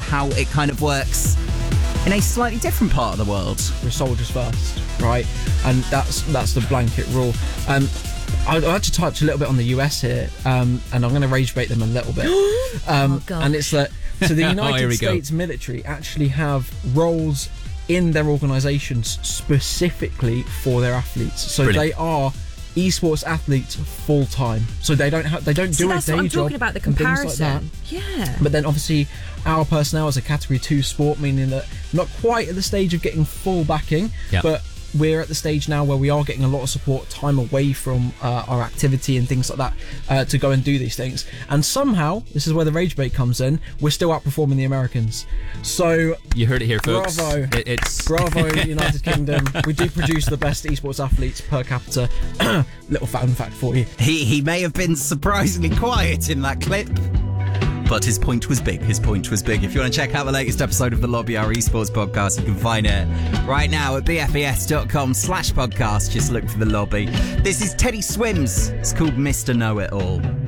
how it kind of works in a slightly different part of the world. We're soldiers first, right? And that's the blanket rule. I actually typed a little bit on the US here, and I'm going to rage bait them a little bit. And it's that so the United States military actually have roles in their organisations specifically for their athletes. So Brilliant. They are esports athletes full time. So they don't do a day job. I'm talking about the comparison. Yeah. But then obviously our personnel is a Category 2 sport, meaning that not quite at the stage of getting full backing, but we're at the stage now where we are getting a lot of support, time away from our activity and things like that to go and do these things. And somehow, this is where the rage bait comes in, we're still outperforming the Americans. So you heard it here, folks. Bravo. Bravo, United Kingdom. We do produce the best esports athletes per capita. Little fun fact for you. He may have been surprisingly quiet in that clip, but his point was big. If you want to check out the latest episode of The Lobby, our esports podcast, you can find it right now at bfes.com/podcast. Just look for The Lobby. This is Teddy Swims. It's called Mr. Know-It-All.